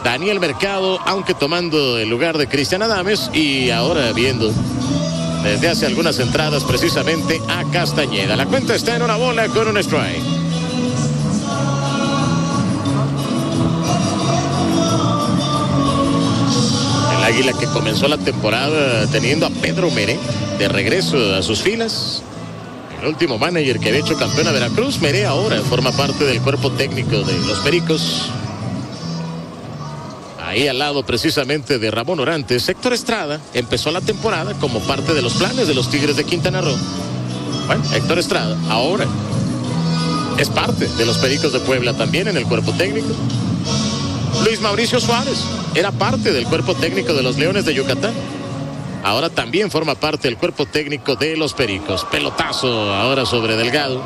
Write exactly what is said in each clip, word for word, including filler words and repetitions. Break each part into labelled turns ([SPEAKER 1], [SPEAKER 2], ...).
[SPEAKER 1] Daniel Mercado, aunque tomando el lugar de Cristian Adames, y ahora viendo desde hace algunas entradas precisamente a Castañeda. La cuenta está en una bola con un strike. El Águila que comenzó la temporada teniendo a Pedro Meré de regreso a sus filas. El último manager que había hecho campeón a Veracruz. Meré ahora forma parte del cuerpo técnico de los Pericos. Ahí al lado precisamente de Ramón Orantes, Héctor Estrada empezó la temporada como parte de los planes de los Tigres de Quintana Roo. Bueno, Héctor Estrada ahora es parte de los Pericos de Puebla también en el cuerpo técnico. Luis Mauricio Suárez era parte del cuerpo técnico de los Leones de Yucatán. Ahora también forma parte del cuerpo técnico de los Pericos. Pelotazo ahora sobre Delgado.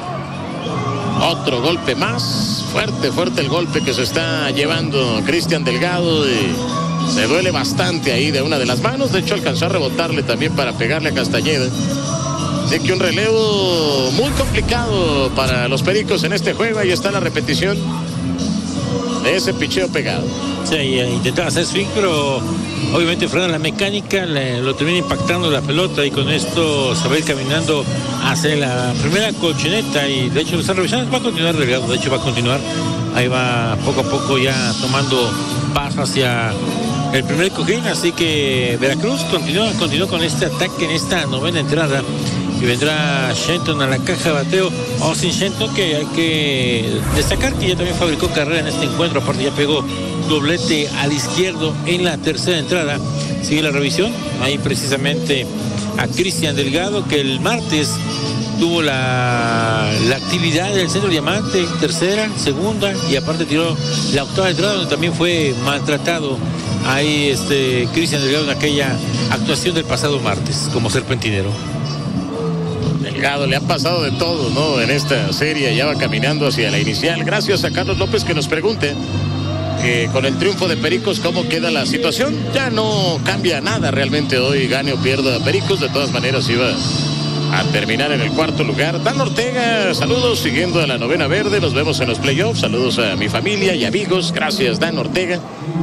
[SPEAKER 1] Otro golpe más. Fuerte, fuerte el golpe que se está llevando Cristian Delgado. Y se duele bastante ahí de una de las manos. De hecho, alcanzó a rebotarle también para pegarle a Castañeda. Así que un relevo muy complicado para los Pericos en este juego. Ahí está la repetición de ese picheo pegado.
[SPEAKER 2] Sí, intentaba hacer swing, pero obviamente frena la mecánica, le, lo termina impactando la pelota y con esto se va a ir caminando hacia la primera colchoneta y de hecho lo están revisando. Va a continuar Delgado, de hecho va a continuar. Ahí va poco a poco ya tomando paso hacia el primer cojín, así que Veracruz continúa, continúa con este ataque en esta novena entrada. Y vendrá Shenton a la caja de bateo. Austin Shenton, que hay que destacar que ya también fabricó carrera en este encuentro. Aparte ya pegó doblete al izquierdo en la tercera entrada. Sigue la revisión. Ahí precisamente a Cristian Delgado, que el martes tuvo la, la actividad del Centro Diamante, tercera, segunda, y aparte tiró la octava entrada donde también fue maltratado. Ahí este Cristian Delgado en aquella actuación del pasado martes como serpentinero.
[SPEAKER 1] Delgado le ha pasado de todo, ¿no? En esta serie ya va caminando hacia la inicial. Gracias a Carlos López que nos pregunte que con el triunfo de Pericos cómo queda la situación. Ya no cambia nada realmente hoy, gane o pierda Pericos. De todas maneras iba a terminar en el cuarto lugar. Dan Ortega, saludos, siguiendo a la novena verde. Nos vemos en los playoffs. Saludos a mi familia y amigos. Gracias, Dan Ortega.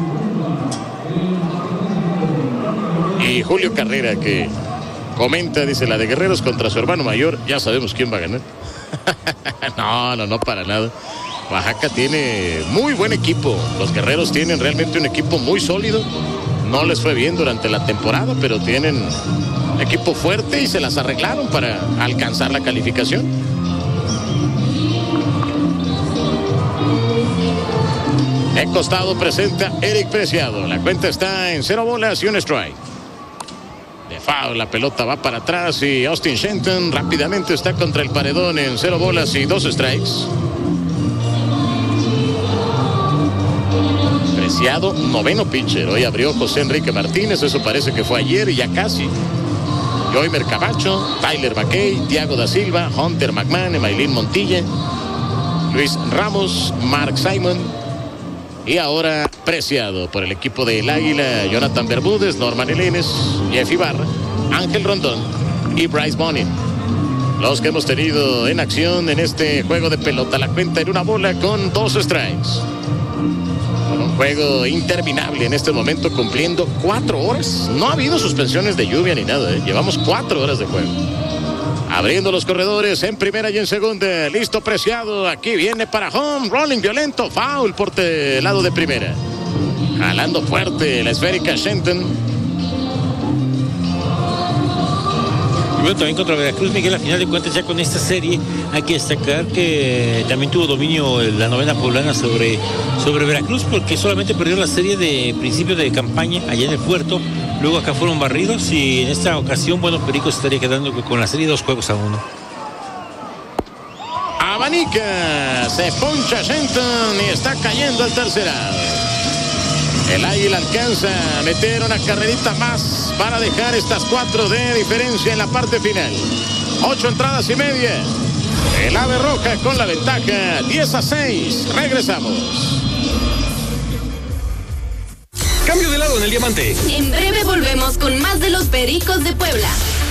[SPEAKER 1] Y Julio Carrera que comenta, dice, la de Guerreros contra su hermano mayor, ya sabemos quién va a ganar. No, no, no, para nada. Oaxaca tiene muy buen equipo. Los Guerreros tienen realmente un equipo muy sólido. No les fue bien durante la temporada, pero tienen un equipo fuerte y se las arreglaron para alcanzar la calificación. En costado presenta Eric Preciado. La cuenta está en cero bolas y un strike. De foul, la pelota va para atrás y Austin Shenton rápidamente está contra el paredón en cero bolas y dos strikes. Preciado, noveno pitcher. Hoy abrió José Enrique Martínez, eso parece que fue ayer y ya casi. Joymer Camacho, Tyler McKay, Thiago da Silva, Hunter McMahon, Emailín Montilla, Luis Ramos, Mark Simon. Y ahora Preciado por el equipo del Águila, Jonathan Bermúdez, Norman Elenes, Jeff Ibarra, Ángel Rondón y Bryce Bonin. Los que hemos tenido en acción en este juego de pelota. La cuenta en una bola con dos strikes. Con un juego interminable en este momento, cumpliendo cuatro horas. No ha habido suspensiones de lluvia ni nada, ¿eh? Llevamos cuatro horas de juego. Abriendo los corredores en primera y en segunda. Listo Preciado. Aquí viene para home. Rolling violento. Foul por el lado de primera. Jalando fuerte la esférica Shenton.
[SPEAKER 2] Y bueno, también contra Veracruz, Miguel, a final de cuentas ya con esta serie hay que destacar que también tuvo dominio la novena poblana sobre, sobre Veracruz, porque solamente perdió la serie de principio de campaña allá en el puerto. Luego acá fueron barridos y en esta ocasión, bueno, Pericos estaría quedando con la serie dos juegos a uno.
[SPEAKER 1] Abanica, se poncha Shenton y está cayendo el tercer out. El Águila alcanza a meter una carrerita más para dejar estas cuatro de diferencia en la parte final. Ocho entradas y media. El Ave Roja con la ventaja, diez a seis. Regresamos.
[SPEAKER 3] Cambio de lado en el Diamante.
[SPEAKER 4] En breve volvemos con más de los Pericos de Puebla.